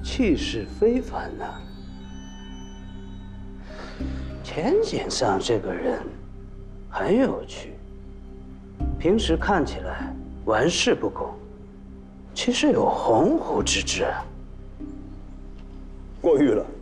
气势非凡呐。前景上这个人很有趣，平时看起来玩世不恭，其实有鸿鹄之志。 过誉了。